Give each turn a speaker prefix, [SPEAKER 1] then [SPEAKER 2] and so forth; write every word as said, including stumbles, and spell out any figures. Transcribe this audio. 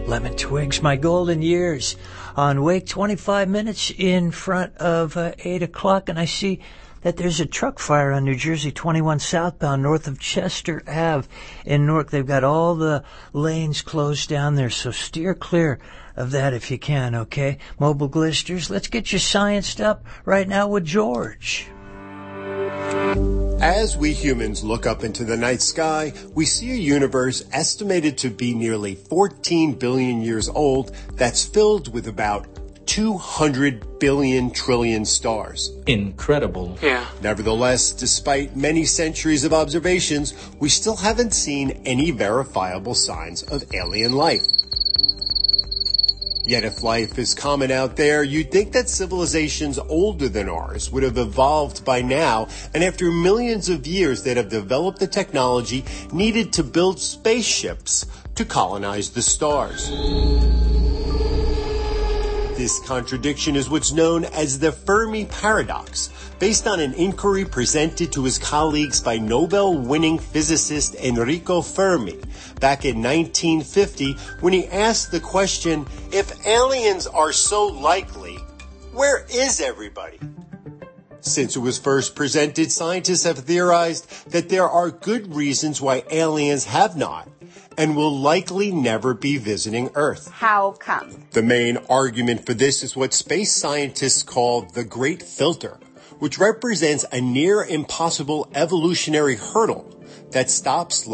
[SPEAKER 1] Lemon Twigs, My Golden Years on Wake, twenty-five minutes in front of uh, eight o'clock. And I see that there's a truck fire on New Jersey twenty-one southbound north of Chester Avenue in Newark. They've got all the lanes closed down there, so steer clear of that if you can, okay? Mobile Glisters, let's get you scienced up right now with George.
[SPEAKER 2] As we humans look up into the night sky, we see a universe estimated to be nearly fourteen billion years old that's filled with about two hundred billion trillion stars.
[SPEAKER 3] Incredible.
[SPEAKER 4] Yeah.
[SPEAKER 2] Nevertheless, despite many centuries of observations, we still haven't seen any verifiable signs of alien life. Yet if life is common out there, you'd think that civilizations older than ours would have evolved by now, and after millions of years that have developed the technology needed to build spaceships to colonize the stars. This contradiction is what's known as the Fermi paradox, based on an inquiry presented to his colleagues by Nobel-winning physicist Enrico Fermi back in nineteen fifty when he asked the question, if aliens are so likely, where is everybody? Since it was first presented, scientists have theorized that there are good reasons why aliens have not and will likely never be visiting Earth.
[SPEAKER 5] How come?
[SPEAKER 2] The main argument for this is what space scientists call the Great Filter, which represents a near impossible evolutionary hurdle that stops